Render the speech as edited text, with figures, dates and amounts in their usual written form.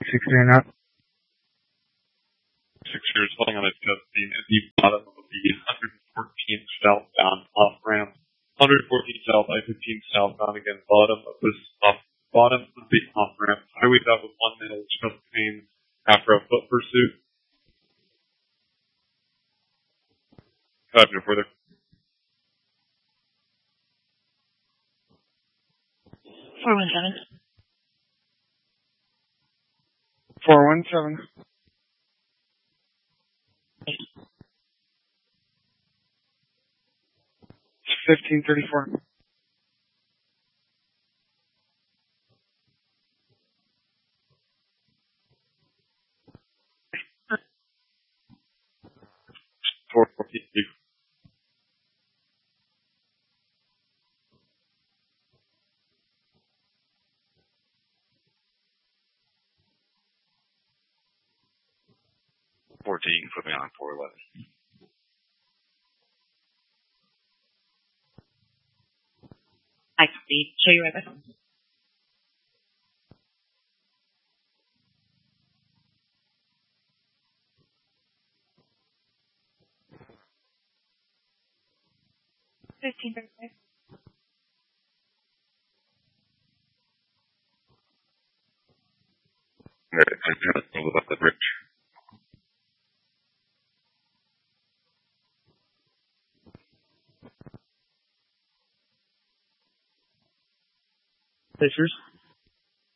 16 up. 6 years holding on adjusting at the bottom of the 114 southbound off ramp. 114 south, I-15 southbound again, bottom of the off ramp. Highway out with 1 minute, just pain after a foot pursuit. No further. 417. 417. 1534. Four 14, put me on 411. I copy. Show you right back. I'm going to move up the bridge. Pictures.